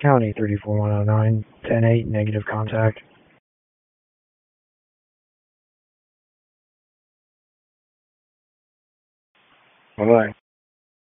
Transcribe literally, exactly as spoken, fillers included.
County three four one oh nine, ten eight, negative contact. Bye-bye.